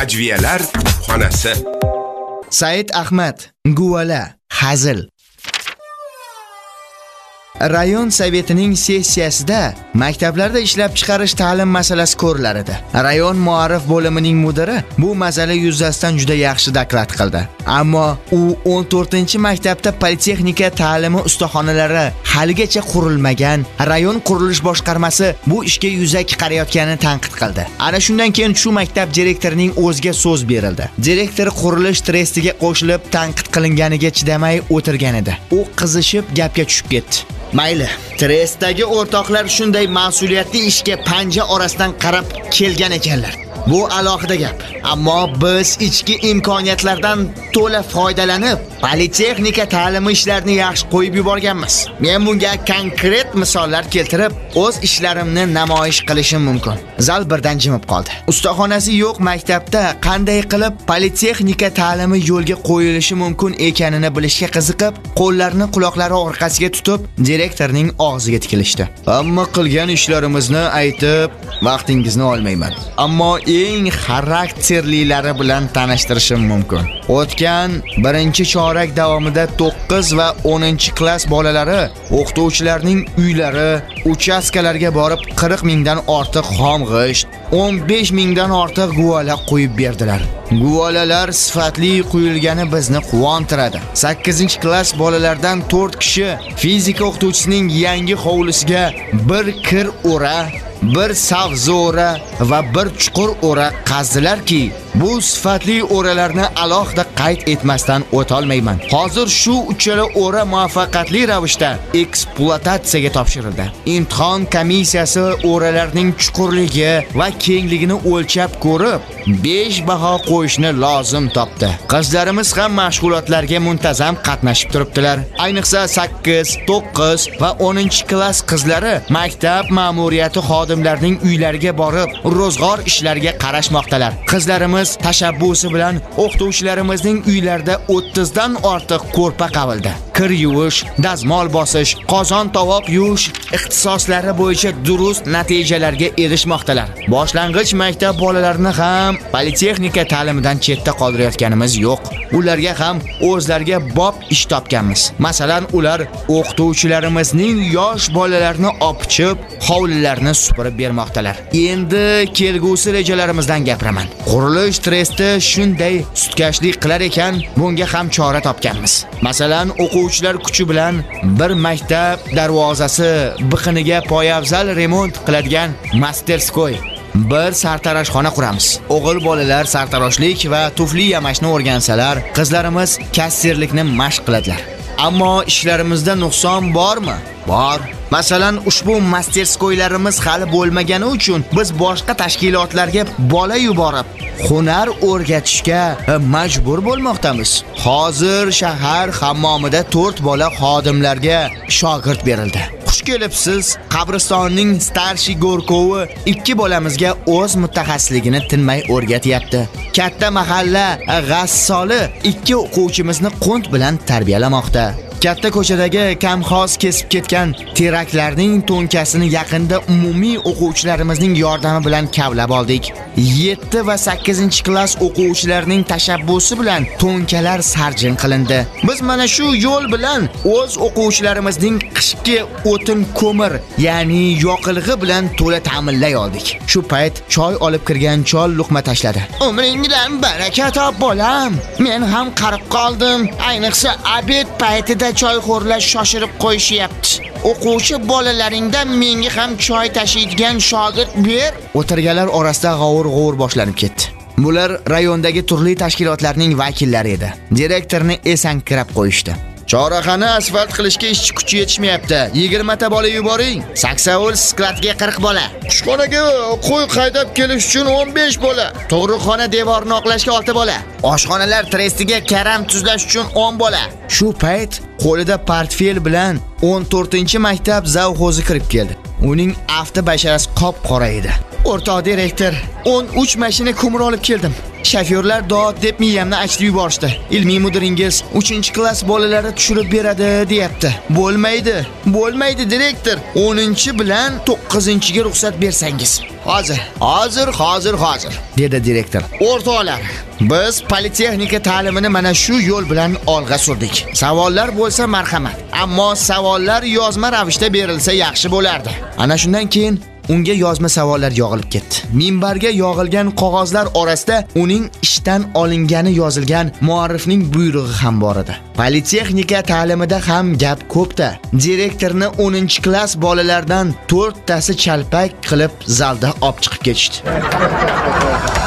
Hajviyalar xonasi. Said Ahmad, Guvala, Hazil. Rayon Sovetining sessiyasida maktablarda ishlab chiqarish ta'lim masalasi ko'rilar edi. Rayon muarrif bo'limining mudiri bu masala yuzasidan juda yaxshi doklad qildi. Ammo u 14-maktabda politexnika ta'limi ustaxonalari haligacha qurilmagan, rayon qurilish boshqarmasi bu ishga yuzak qarayotganini tanqid qildi. Ana shundan keyin shu maktab direktorining o'ziga so'z berildi. Direktor qurilish stressiga qo'shilib tanqid qilinganiga chidamay o'tirgan edi. U qizishib gapga tushib ketdi. Mayli, stressdagi o'rtoqlar shunday mas'uliyatli ishga panja orasidan qarab kelgan ekanlar. Bu alohida gap. Ammo biz ichki imkoniyatlardan to'la foydalanib, politexnika ta'limi ishlarini yaxshi qo'yib yuborganmiz. Men bunga konkret misollar keltirib, o'z ishlarimni namoyish qilishim mumkin. Zal birdan jimib qoldi. Ustaxonasi yo'q maktabda qanday qilib politexnika ta'limi yo'lga qo'yilishi mumkin ekanini bilishga qiziqib, qo'llarini quloqlari orqasiga tutib, direktorning og'ziga tikilishdi. Hamma qilgan ishlarimizni aytib, vaqtingizni olmayman. Ammo eng xarakterlilari bilan tanishtirishim mumkin. O'tgan birinchi chorak davomida 9 va 10-klass bolalari o'qituvchilarning uylari, uchastkalarga borib 40 mingdan ortiq xom g'isht, 15 mingdan ortiq guvala qo'yib berdilar. Guvalalar sifatli quyilgani bizni quvontiradi. 8-klass bolalardan 4 kishi fizika o'qituvchisining yangi hovlisiga bir kir o'ra, bir savzora va bir chuqur o'ra qazdilarki, bu sifatli o'ralarni alohida qayd etmasdan o'tolmayman. Hozir shu uchala o'ra muvaffaqiyatli ravishda ekspluatatsiyaga topshirildi. Imtihon komissiyasi o'ralarning chuqurligi va kengligini o'lchab ko'rib, 5 baho qo'yishni lozim topdi. Qizlarimiz ham mashg'ulotlarga muntazam qatnashib turibdilar. Ayniqsa 8, 9 va 10-klass qizlari maktab ma'muriyati xodimlarining uylariga borib, ro'zg'or ishlariga qarashmoqdalar. Qizlarimiz tashabbusi bilan o'qituvchilarimizning uylarida 30 dan ortiq ko'rpa qavildi. Kir yuvish, dazmol bosish, qozon tovoq yuvish ixtisoslari bo'yicha durust natijalarga erishmoqdalar. Boshlang'ich maktab bolalarini ham politexnika ta'limidan chetda qoldirayotganimiz yo'q. Ularga ham o'zlariga bob ish topganmiz. Masalan, ular o'qituvchilarimizning yosh bolalarini opchib, hovlilarini supurib bermoqdalar. Endi kelgusi rejalarimizdan gapiraman. Qurilish stressda shunday sutkashlik qilar ekan, bunga ham chora topganmiz. Masalan, o'quvchilar kuchi bilan bir maktab darvozasi biqiniga poyabzal remont qiladigan masterskoy, bir sartaroshxona quramiz. O'g'il bolalar sartaroshlik va tufli yamashni o'rgansalar, qizlarimiz kassirlikni mashq qiladilar. Ammo ishlarimizda nuqson bormi? Bor. Masalan, ushbu masterskoylarimiz hali bo'lmagani uchun biz boshqa tashkilotlarga bola yuborib, hunar o'rgatishga majbur bo'lmoqdamiz. Hozir shahar hammomida 4 bola xodimlarga shogird berildi. Xush kelibsiz. Qabristonning starshi Gorkovi 2 bolamizga o'z mutaxassisligini tinmay o'rgatyapti. Katta mahalla g'assoli 2 o'quvchimizni qunt bilan tarbiyalamoqda. Katta ko'chadagi kamxoz kesib ketgan teraklarning to'nkasini yaqinda umumiy o'quvchilarimizning yordami bilan kavlab oldik. 7 va 8-klass o'quvchilarining tashabbusi bilan to'nkalar sarjin qilindi. Biz mana shu yo'l bilan o'z o'quvchilarimizning qishki o'tin ko'mir, ya'ni yoqilg'i bilan to'la ta'minlay oldik. Shu payt choy olib kirgan chol luqma tashladi. Umringdan baraka top bolam. Men ham qarib qoldim. Ayniqsa obed paytida choy xo'rlash shoshirib qo'yishyapti. O'quvchi bolalaringdan menga ham choy tashiydigan shogird ber. O'tirganlar orasida g'ovur boshlanib ketdi. Bular rayondagi turli tashkilotlarning vakillari edi. Direktorni esankirab qo'yishdi. Chorrahani asfalt qilishga ishchi kuchi yetishmayapti. 20 ta bola yuboring. Saksovul skladga 40 bola. Qushxonaga qo'y qaydab kelish uchun 15 bola. Tug'ruqxona devorini oqlashga 6 bola. Oshxonalar trestiga karam tuzlash uchun 10 bola. Shu payt qo'lida portfel bilan 14-maktab zavxozi kirib keldi. Uning afti basharasi qop-qora edi. O'rtoq direktor, 13 mashina ko'mir olib keldim. shofyorlar dod deb miyamni achib yuborishdi. Ilmiy mudiringiz 3-klass bolalari tushirib beradi, deyapti. Bo'lmaydi direktor. 10 bilan 9-ga ruxsat bersangiz. Hozir, dedi direktor. O'rtoqlar, biz politexnika ta'limini mana shu yo'l bilan olg'a surdik. Savollar bo'lsa marhamat, ammo savollar yozma ravishda berilsa yaxshi bo'lardi. Ana shundan keyin unga yozma savollar yog'ilib ketdi. Minbarga yog'ilgan qog'ozlar orasida uning ishdan olingani yozilgan muarrifning buyrug'i ham bor edi. Politexnika ta'limida ham gap ko'pda. Direktorni 10-klass bolalardan 4tasi chalpak qilib zalda olib chiqib ketishdi.